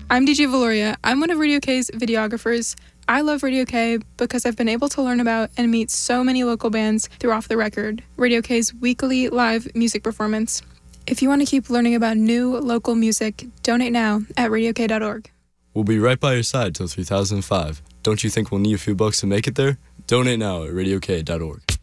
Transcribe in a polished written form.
I'm DJ Valoria. I'm one of Radio K's videographers. I love Radio K because I've been able to learn about and meet so many local bands through Off the Record, Radio K's weekly live music performance. If you want to keep learning about new local music, donate now at radiok.org. We'll be right by your side till 3005. Don't you think we'll need a few bucks to make it there? Donate now at radiok.org.